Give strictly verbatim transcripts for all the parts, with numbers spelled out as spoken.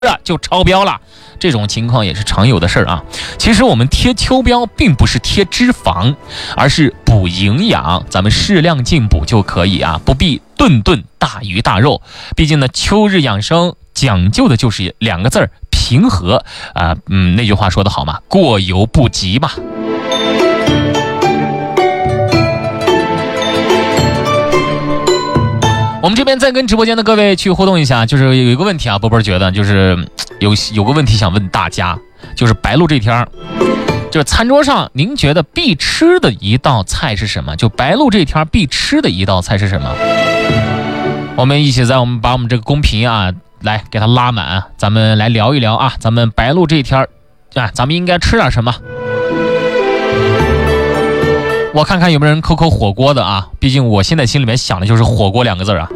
了就超标了，这种情况也是常有的事儿啊。其实我们贴秋膘并不是贴脂肪，而是补营养，咱们适量进补就可以啊，不必顿顿大鱼大肉。毕竟呢，秋日养生讲究的就是两个字儿：平和啊、呃。嗯，那句话说得好嘛，过犹不及嘛。我们这边再跟直播间的各位去互动一下，就是有一个问题啊，波波觉得就是有有个问题想问大家，就是白露这天，就是餐桌上您觉得必吃的一道菜是什么？就白露这天必吃的一道菜是什么？我们一起在我们把我们这个公屏啊来给它拉满，咱们来聊一聊啊，咱们白露这天啊，咱们应该吃点什么？我看看有没有人扣扣火锅的啊，毕竟我现在心里面想的就是火锅两个字啊。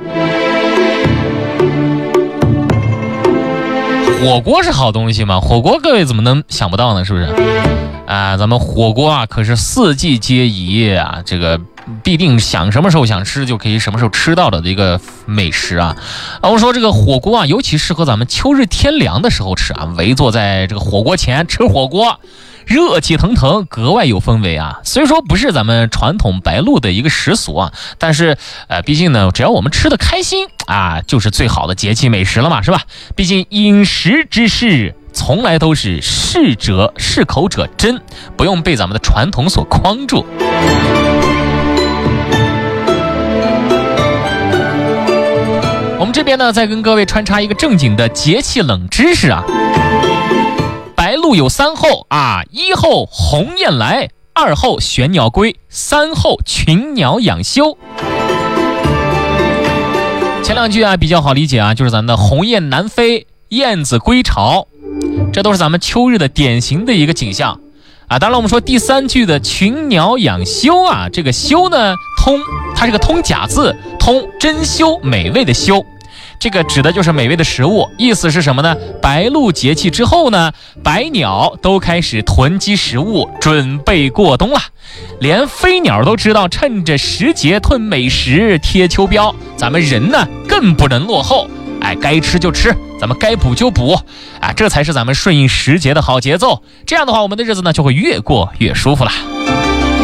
火锅是好东西嘛，火锅各位怎么能想不到呢？是不是？啊，咱们火锅啊可是四季皆宜啊，这个必定想什么时候想吃就可以什么时候吃到的一个美食啊。啊，我说这个火锅啊，尤其适合咱们秋日天凉的时候吃啊，围坐在这个火锅前吃火锅。热气腾腾，格外有氛围啊！虽说不是咱们传统白露的一个习俗啊，但是呃，毕竟呢，只要我们吃得开心啊，就是最好的节气美食了嘛，是吧？毕竟饮食之事从来都是适者适口者真，不用被咱们的传统所框住。我们这边呢，再跟各位穿插一个正经的节气冷知识啊。白露有三候啊，一候鸿雁来，二候玄鸟归，三候群鸟养休。前两句啊比较好理解啊，就是咱们的鸿雁南飞，燕子归巢，这都是咱们秋日的典型的一个景象啊。当然我们说第三句的群鸟养休啊，这个休呢通，它是个通假字，通珍馐美味的馐。这个指的就是美味的食物，意思是什么呢？白露节气之后呢，百鸟都开始囤积食物，准备过冬了。连飞鸟都知道趁着时节囤美食，贴秋膘。咱们人呢，更不能落后。哎，该吃就吃，咱们该补就补，啊，这才是咱们顺应时节的好节奏。这样的话，我们的日子呢就会越过越舒服了。